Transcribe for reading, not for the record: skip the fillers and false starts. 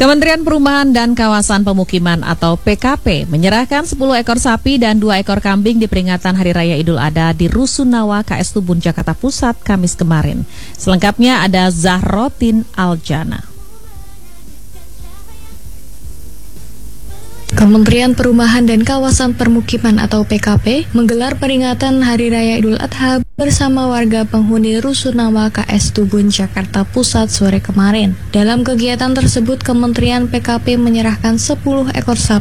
Kementerian Perumahan dan Kawasan Pemukiman atau PKP menyerahkan 10 ekor sapi dan 2 ekor kambing di peringatan Hari Raya Idul Adha di Rusunawa, KS Tubun, Jakarta Pusat, Kamis kemarin. Selengkapnya ada Zahrotin Aljana. Kementerian Perumahan dan Kawasan Permukiman atau PKP menggelar peringatan Hari Raya Idul Adha bersama warga penghuni Rusunawa, KS Tubun, Jakarta Pusat sore kemarin. Dalam kegiatan tersebut, Kementerian PKP menyerahkan 10 ekor sapi